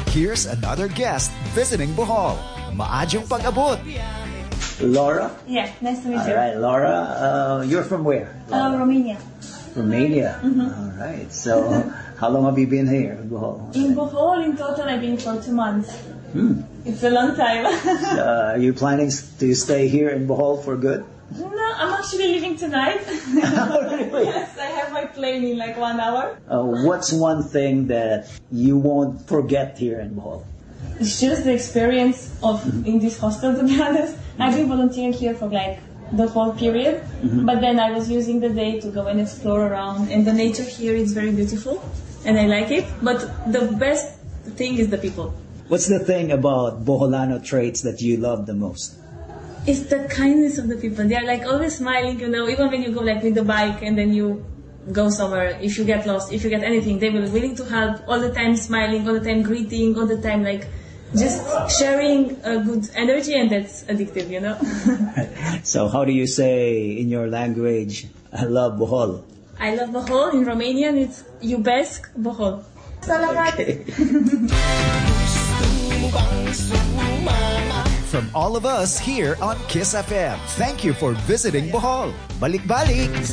Here's another guest visiting Bohol. Maadyong pag-abot. Laura? Yeah, nice to meet All you. right, Laura, you're from where? Romania. Romania. All right. So, how long have you been here in Bohol? In Bohol, in total, I've been for 2 months. It's a long time. Are you planning to stay here in Bohol for good? No, I'm actually leaving tonight. Really? Yes, I have my plane in like 1 hour. What's one thing that you won't forget here in Bohol? It's just the experience of in this hostel, to be honest. I've been volunteering here for like the whole period, but then I was using the day to go and explore around, and the nature here is very beautiful, and I like it. But the best thing is the people. What's the thing about Boholano traits that you love the most? It's the kindness of the people. They are like always smiling, you know, even when you go like with the bike and then you go somewhere, if you get lost, if you get anything, they will be willing to help, all the time smiling, all the time greeting, all the time like just sharing a good energy, and that's addictive, you know. So how do you say in your language, I love Bohol? I love Bohol. In Romanian, it's Iubesc Bohol. Salamat. Okay. From all of us here on Kiss FM, thank you for visiting Bohol. Balik-balik!